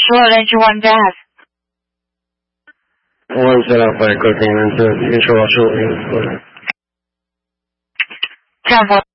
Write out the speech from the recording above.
Sure, don't you want gas? One set up by cooking into control shortly. 10-4.